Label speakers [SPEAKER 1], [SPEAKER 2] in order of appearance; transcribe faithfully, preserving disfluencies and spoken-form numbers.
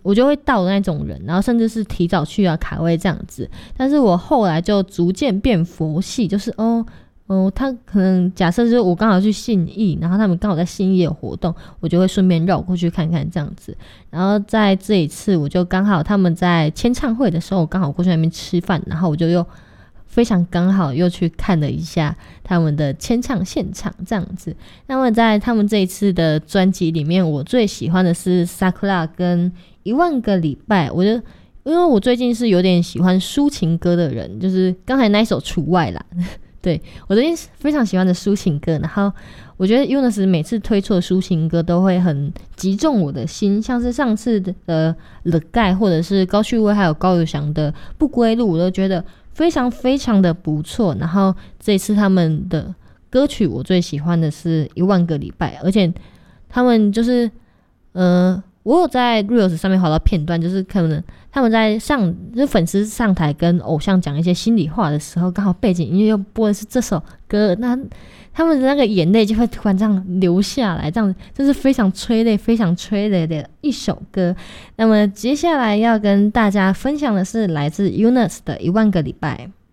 [SPEAKER 1] 我就会到的那种人，然后甚至是提早去啊卡位这样子。但是我后来就逐渐变佛系，就是哦哦，他可能假设就是我刚好去信义，然后他们刚好在信义有活动，我就会顺便绕过去看看这样子。然后在这一次我就刚好他们在签唱会的时候，我刚好过去那边吃饭，然后我就又非常刚好又去看了一下他们的签唱现场这样子。那么在他们这一次的专辑里面，我最喜欢的是 Sakura 跟一万个礼拜。我就因为我最近是有点喜欢抒情歌的人，就是刚才那一首除外啦对，我最近非常喜欢的抒情歌，然后我觉得 Eunice 每次推出的抒情歌都会很击中我的心，像是上次的呃 The Guy 或者是高旭威还有高友翔的不归路，我都觉得非常非常的不错。然后这一次他们的歌曲我最喜欢的是一万个礼拜，而且他们就是呃我有在 Reels 上面滑到片段，就是可能他们在上就是粉丝上台跟偶像讲一些心里话的时候，刚好背景音乐又播的是这首歌，那他们的那个眼泪就会突然这样流下来，这样这是非常催泪非常催泪的一首歌。那么接下来要跟大家分享的是来自 Eunice 的一万个礼拜。